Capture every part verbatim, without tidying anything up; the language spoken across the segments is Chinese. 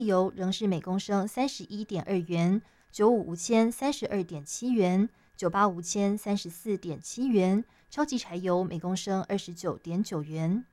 油仍是每公升三十一点二元，九五无铅三十二点七元，九八无铅三十四点七元，超级柴油每公升二十九点九元。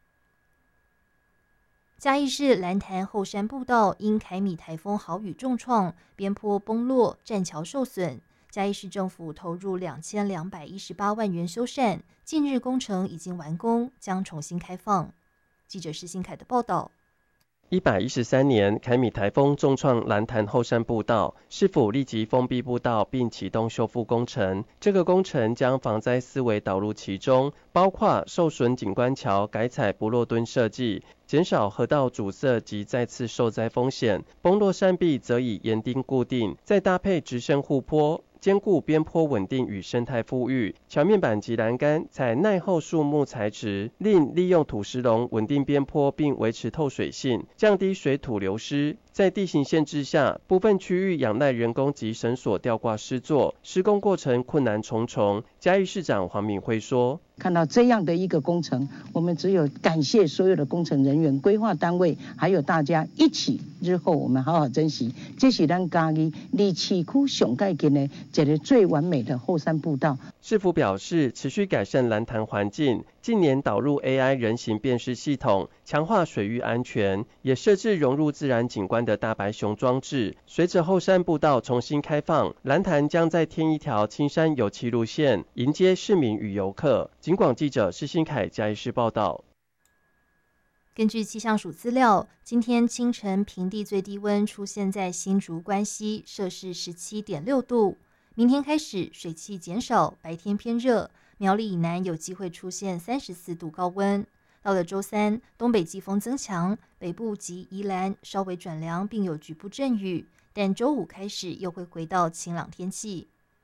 嘉义市兰潭后山步道因凯米台风豪雨重创，边坡崩落，栈桥受损。嘉义市政府投入两千两百一十八万元修缮，近日工程已经完工，将重新开放。记者施新凯的报道。 一百一十三年凯米台风重创兰潭后山步道，市府立即封闭步道并启动修复工程。这个工程将防灾思维导入其中，包括受损景观桥改采不落墩设计，减少河道阻塞及再次受灾风险。崩落山壁则以岩钉固定，再搭配直升护坡，兼顾边坡稳定与生态富裕。桥面板及栏杆采耐候树木材质，另利用土石龙稳定边坡并维持透水性，降低水土流失。在地形限制下，部分区域仰赖人工及绳索吊挂施作，施工过程困难重重。嘉义市长黄敏惠说， 看到这样的一个工程，我们只有感谢所有的工程人员、规划单位，还有大家一起，日后我们好好珍惜。这是咱嘉义离市区上盖近的一个最完美的后山步道。 市府表示，持续改善兰潭环境，近年导入 A I 人形辨识系统，强化水域安全，也设置融入自然景观的大白熊装置。随着后山步道重新开放，兰潭将再添一条青山有骑路线，迎接市民与游客。警广记者施新凯嘉义市报道。 根据气象署资料，今天清晨平地最低温出现在新竹关西，摄氏 十七点六度。明天开始水汽减少，白天偏热，苗栗以南有机会出现三十四度高温。到了周三，东北季风增强，北部及宜兰稍微转凉，并有局部阵雨，但周五开始又会回到晴朗天气。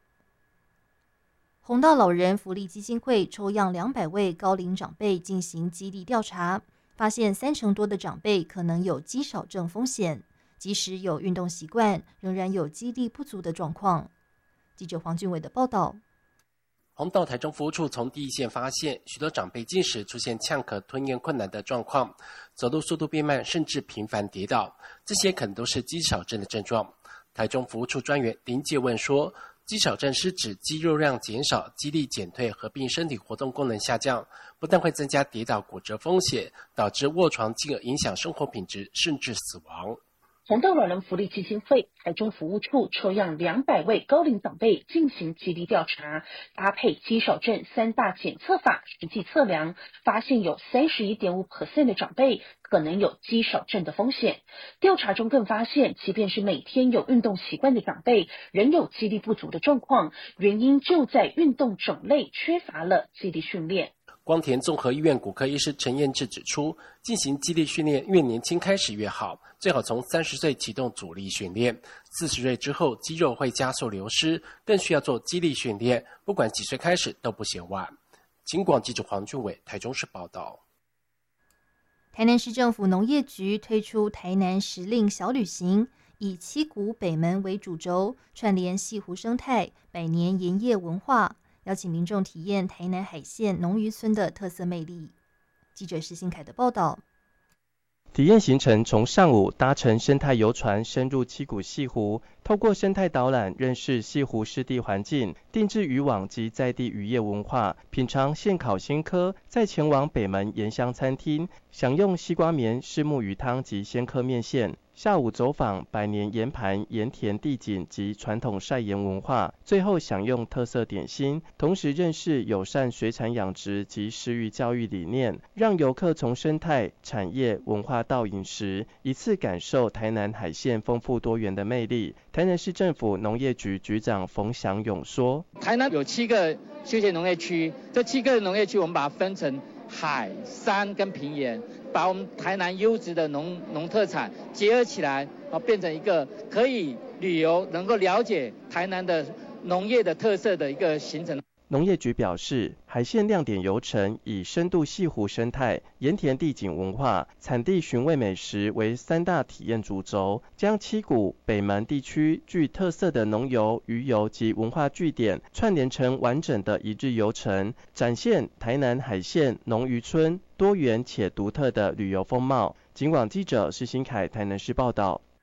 弘道老人福利基金会抽样两百位高龄长辈进行基地调查，发现三成多的长辈可能有肌少症风险，即使有运动习惯，仍然有肌力不足的状况。记者黄俊伟的报道。 弘道台中服务处从第一线发现，许多长辈进食出现呛咳、吞咽困难的状况，走路速度变慢，甚至频繁跌倒，这些可能都是肌少症的症状。台中服务处专员林介问说，肌少症是指肌肉量减少、肌力减退，合并身体活动功能下降，不但会增加跌倒骨折风险，导致卧床，进而影响生活品质，甚至死亡。 弘道老人福利基金会台中服务处抽样两百位高龄长辈进行基地调查，搭配肌少症三大检测法实际测量，发现有 百分之三十一点五 的长辈可能有肌少症的风险。调查中更发现，即便是每天有运动习惯的长辈，仍有肌力不足的状况，原因就在运动种类缺乏了肌力训练。 光田综合医院骨科医师陈彦志指出，进行肌力训练越年轻开始越好，最好从三十岁启动阻力训练，四十岁之后肌肉会加速流失，更需要做肌力训练，不管几岁开始都不嫌晚。警广记者黄俊伟台中市报道。 台南市政府农业局推出台南时令小旅行，以七股北门为主轴，串联西湖生态、百年盐业文化，邀请民众体验台南海线农渔村的特色魅力。记者施新凯的报道。 体验行程从上午搭乘生态游船深入七股西湖，透过生态导览认识西湖湿地环境、定制渔网及在地渔业文化，品尝现烤鲜蚵，再前往北门盐香餐厅，享用西瓜棉虱目鱼汤及鲜蚵面线。下午走访百年盐盘、盐田地景及传统晒盐文化，最后享用特色点心，同时认识友善水产养殖及食育教育理念，让游客从生态、产业、文化到饮食，一次感受台南海线丰富多元的魅力。台南市政府农业局局长冯祥勇说， 台南有七个休闲农业区，这七个农业区我们把它分成海、山跟平原，把我们台南优质的农农特产结合起来，变成一个可以旅游能够了解台南的农业的特色的一个行程。 农业局表示，海线亮点游程以深度西湖生态、盐田地景文化、产地寻味美食为三大体验主轴，将七股北门地区具特色的农游、渔游及文化据点串联成完整的一日游程，展现台南海线农渔村多元且独特的旅游风貌。警广记者施新凯台南市报道。